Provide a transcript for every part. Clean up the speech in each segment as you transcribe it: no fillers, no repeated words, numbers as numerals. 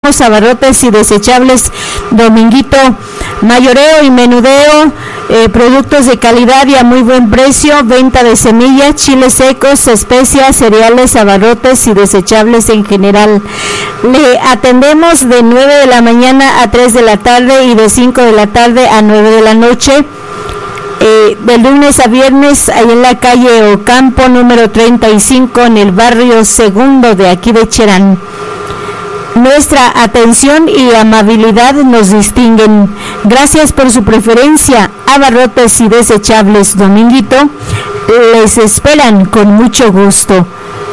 Productos abarrotes y desechables Dominguito. Mayoreo y menudeo, productos de calidad y a muy buen precio, venta de semillas, chiles secos, especias, cereales, abarrotes y desechables en general. Le atendemos de 9 de la mañana a 3 de la tarde y de 5 de la tarde a 9 de la noche. De lunes a viernes, ahí en la calle Ocampo, número 35, en el barrio Segundo de aquí de Cherán. Nuestra atención y amabilidad nos distinguen. Gracias por su preferencia. Abarrotes y desechables Dominguito les esperan con mucho gusto.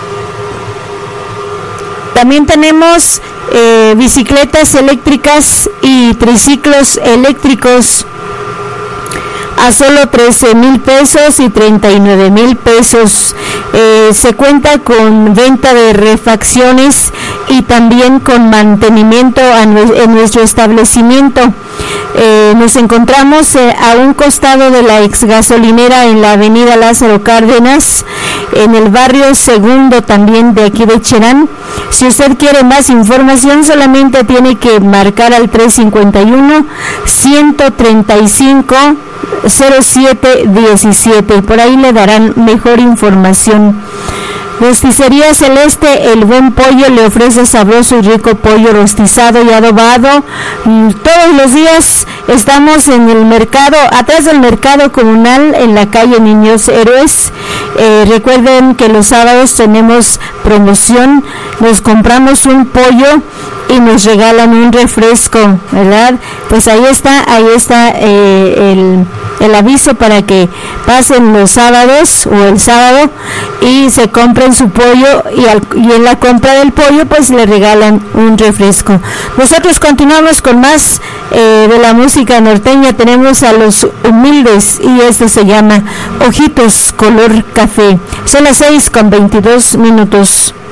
También tenemos bicicletas eléctricas y triciclos eléctricos a solo 13,000 pesos y 39,000 pesos. Se cuenta con venta de refacciones y también con mantenimiento en nuestro establecimiento. Nos encontramos a un costado de la ex gasolinera en la avenida Lázaro Cárdenas, en el barrio Segundo también de aquí de Cherán. Si usted quiere más información, solamente tiene que marcar al 351-135-0717 y por ahí le darán mejor información. Rosticería Celeste, el buen pollo, le ofrece sabroso y rico pollo rostizado y adobado. Todos los días estamos en el mercado, atrás del mercado comunal, en la calle Niños Héroes. Recuerden que los sábados tenemos promoción, nos compramos un pollo y nos regalan un refresco, ¿verdad? Pues ahí está el aviso para que pasen los sábados o el sábado y se compren su pollo y en la compra del pollo pues le regalan un refresco. Nosotros continuamos con más de la música norteña. Tenemos a Los Humildes y esto se llama Ojitos color café. Son las 6:22.